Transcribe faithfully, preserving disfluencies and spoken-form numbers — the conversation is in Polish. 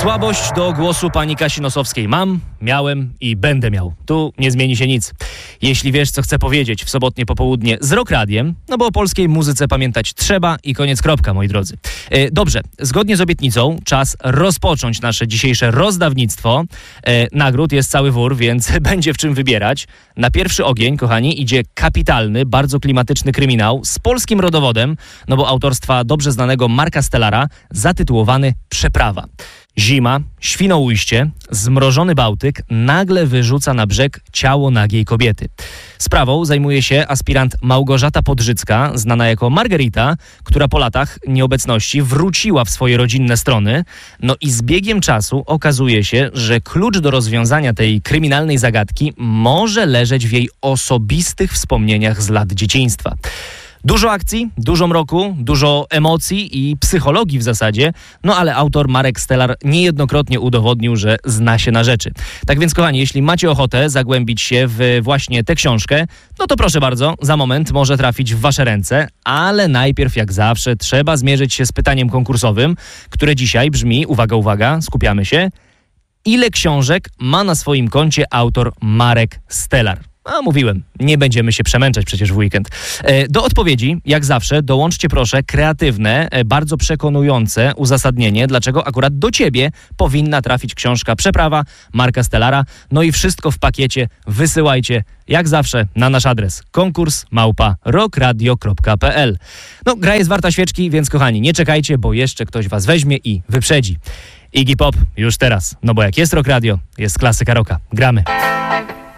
Słabość do głosu pani Kasi Nosowskiej mam, miałem i będę miał. Tu nie zmieni się nic. Jeśli wiesz, co chcę powiedzieć w sobotnie popołudnie z Rock Radiem, no bo o polskiej muzyce pamiętać trzeba i koniec kropka, moi drodzy. E, dobrze, zgodnie z obietnicą czas rozpocząć nasze dzisiejsze rozdawnictwo. E, nagród jest cały wór, więc będzie w czym wybierać. Na pierwszy ogień, kochani, idzie kapitalny, bardzo klimatyczny kryminał z polskim rodowodem, no bo autorstwa dobrze znanego Marka Stellara, zatytułowany Przeprawa. Zima, Świnoujście, zmrożony Bałtyk nagle wyrzuca na brzeg ciało nagiej kobiety. Sprawą zajmuje się aspirant Małgorzata Podrzycka, znana jako Margarita, która po latach nieobecności wróciła w swoje rodzinne strony. No i z biegiem czasu okazuje się, że klucz do rozwiązania tej kryminalnej zagadki może leżeć w jej osobistych wspomnieniach z lat dzieciństwa. Dużo akcji, dużo mroku, dużo emocji i psychologii w zasadzie, no ale autor Marek Stellar niejednokrotnie udowodnił, że zna się na rzeczy. Tak więc, kochani, jeśli macie ochotę zagłębić się w właśnie tę książkę, no to proszę bardzo, za moment może trafić w wasze ręce, ale najpierw, jak zawsze, trzeba zmierzyć się z pytaniem konkursowym, które dzisiaj brzmi, uwaga, uwaga, skupiamy się, ile książek ma na swoim koncie autor Marek Stellar? A mówiłem, nie będziemy się przemęczać przecież w weekend. Do odpowiedzi, jak zawsze, dołączcie proszę kreatywne, bardzo przekonujące uzasadnienie, dlaczego akurat do ciebie powinna trafić książka Przeprawa Marka Stellara. No i wszystko w pakiecie wysyłajcie, jak zawsze, na nasz adres konkurs małpa rockradio kropka p l. No, gra jest warta świeczki, więc kochani, nie czekajcie, bo jeszcze ktoś was weźmie i wyprzedzi. Iggy Pop już teraz, no bo jak jest Rock Radio, jest klasyka rocka. Gramy.